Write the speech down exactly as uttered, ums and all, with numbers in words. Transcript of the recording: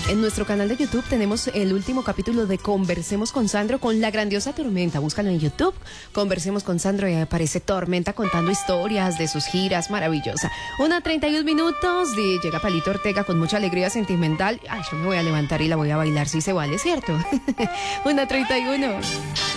En nuestro canal de YouTube tenemos el último capítulo de Conversemos con Sandro con la grandiosa Tormenta. Búscalo en YouTube. Conversemos con Sandro y aparece Tormenta contando historias de sus giras. Maravillosa. Una treinta y un minutos y llega Palito Ortega con mucha alegría sentimental. Ay, yo me voy a levantar y la voy a bailar si se vale, ¿cierto? Una treinta y uno.